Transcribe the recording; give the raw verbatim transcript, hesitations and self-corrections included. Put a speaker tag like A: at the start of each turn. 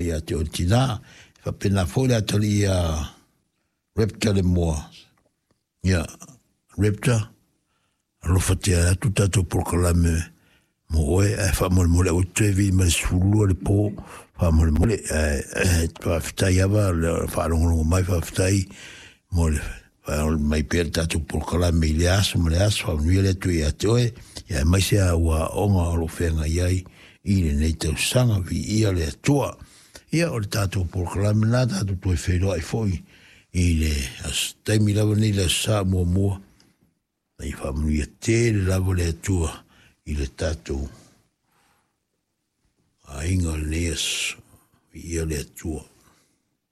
A: ia te o tina, fa pena fole atali ia repta le moa. Ia, repta, alofa te atu tato proklame mo oe, e fa mole mole o tevi ma sulu le po, fa mole mole, e fa fitai ava, fa alongo mai fa fitai, mole, fa mai per tato proklame i le aso, ma le aso, fa unui le tu i atoe, ia mai se a ua onga alo whenga iai, i le nei tau sanga vi ia le atua. Ia o le tato proklame na tato tue wheroa i foi, i le as taimi lava ni le sa mua mua, i fa mui a te le lava le atua, i le tato a inga le neas, i ia le atua.